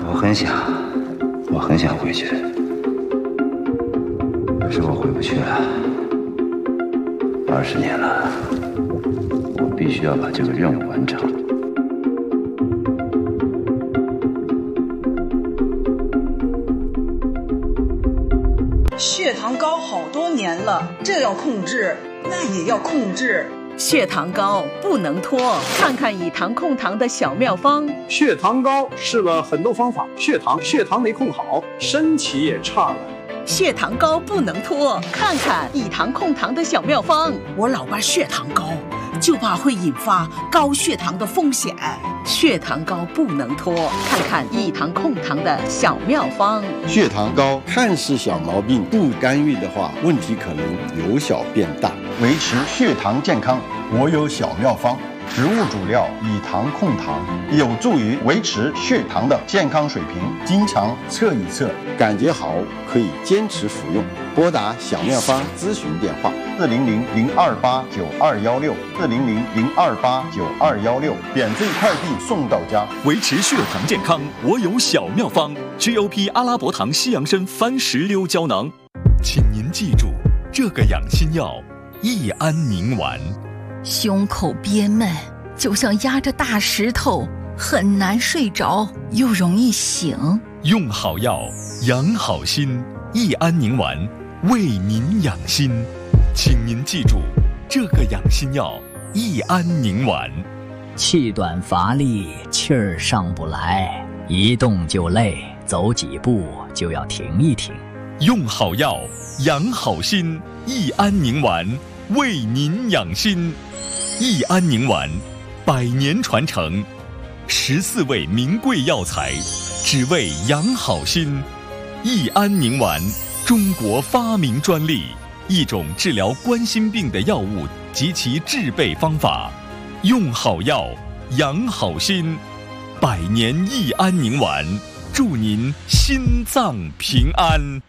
我很想回去，可是我回不去了。20年了，我必须要把这个任务完成。 血糖高好多年了，这要控制，那也要控制。 血糖高不能拖，看看以糖控糖的小妙方。 血糖高试了很多方法，血糖没控好，身体也差了。 血糖高不能拖，看看以糖控糖的小妙方。 我老爸血糖高，就怕会引发高血糖的风险。 血糖高不能拖，看看以糖控糖的小妙方。 血糖高看似小毛病，不干预的话，问题可能由小变大。 维持血糖健康，我有小妙方。植物主料以糖控糖，有助于维持血糖的健康水平。经常测一测， 感觉好可以坚持服用。拨打小妙方咨询电话 400-028-9216，400-028-9216，免费快递送到家。 维持血糖健康，我有小妙方 ：GOP 阿拉伯糖西洋参番石榴胶囊。请您记住这个养心药：益安宁丸。 胸口憋闷，就像压着大石头，很难睡着，又容易醒。 用好药，养好心。益安宁丸，为您养心。请您记住这个养心药：益安宁丸。 气短乏力，气儿上不来，一动就累，走几步就要停一停。 用好药，养好心。益安宁丸，为您养心。益安宁丸，100年传承，14味名贵药材，只为养好心。益安宁丸，中国发明专利，一种治疗冠心病的药物及其制备方法。用好药，养好心。100年益安宁丸，祝您心脏平安。